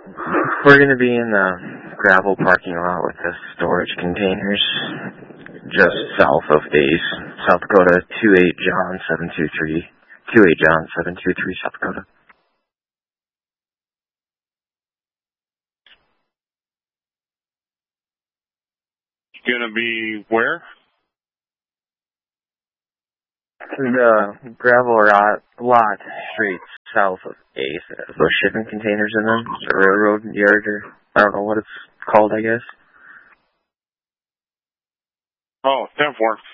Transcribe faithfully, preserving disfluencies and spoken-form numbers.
We're going to be in the gravel parking lot with the storage containers just south of Ace, South Dakota, two eight John seven two three. two eight John seven two three, South Dakota. Gonna be where? The gravel lot, lot straight south of Ace. It has those shipping containers in them. It's a railroad yard, or I don't know what it's called, I guess. Oh, ten four.